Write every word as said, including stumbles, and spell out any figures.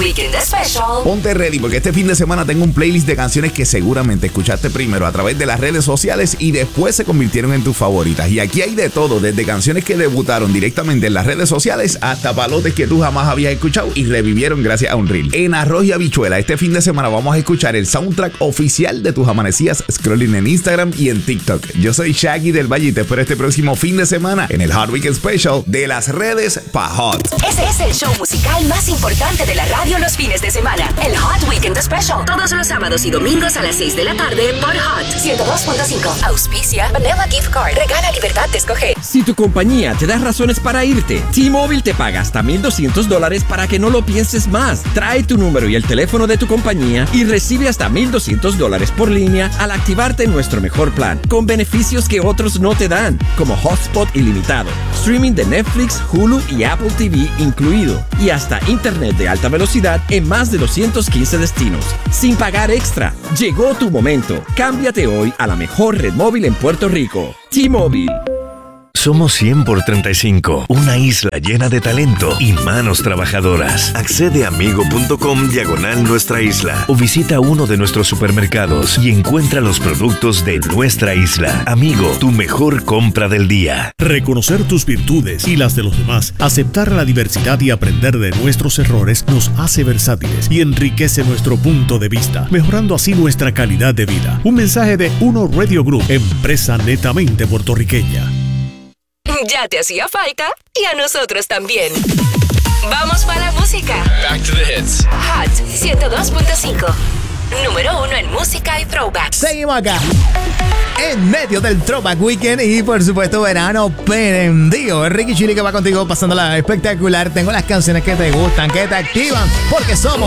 Weekend Special. Ponte ready porque este fin de semana tengo un playlist de canciones que seguramente escuchaste primero a través de las redes sociales y después se convirtieron en tus favoritas. Y aquí hay de todo, desde canciones que debutaron directamente en las redes sociales hasta palotes que tú jamás habías escuchado y revivieron gracias a un reel. En Arroz y Habichuela, este fin de semana vamos a escuchar el soundtrack oficial de tus amanecidas scrolling en Instagram y en TikTok. Yo soy Shaggy del Valle y te espero este próximo fin de semana en el Hot Weekend Special de las redes pa' Hot. Ese es el show musical más importante de la radio los fines de semana. El Hot Weekend Special. Todos los sábados y domingos a las seis de la tarde por Hot ciento dos punto cinco. Auspicia Vanilla Gift Card. Regala libertad de escoger. Si tu compañía te da razones para irte, T-Mobile te paga hasta mil doscientos dólares para que no lo pienses más. Trae tu número y el teléfono de tu compañía y recibe hasta mil doscientos dólares por línea al activarte en nuestro mejor plan, con beneficios que otros no te dan, como hotspot ilimitado, streaming de Netflix, Hulu y Apple T V incluido, y hasta internet de alta velocidad en más de doscientos quince destinos, sin pagar extra. Llegó tu momento. Cámbiate hoy a la mejor red móvil en Puerto Rico. T-Mobile. Somos cien por treinta y cinco, una isla llena de talento y manos trabajadoras. Accede a amigo.com diagonal nuestra isla o visita uno de nuestros supermercados y encuentra los productos de nuestra isla. Amigo, tu mejor compra del día. Reconocer tus virtudes y las de los demás, aceptar la diversidad y aprender de nuestros errores nos hace versátiles y enriquece nuestro punto de vista, mejorando así nuestra calidad de vida. Un mensaje de Uno Radio Group, empresa netamente puertorriqueña. Ya te hacía falta y a nosotros también. Vamos para la música. Back to the hits. Hot ciento dos punto cinco. Número uno en música y throwbacks. Seguimos acá en medio del Throwback Weekend y por supuesto verano prendido. Ricky Chili que va contigo pasándola espectacular. Tengo las canciones que te gustan, que te activan, porque somos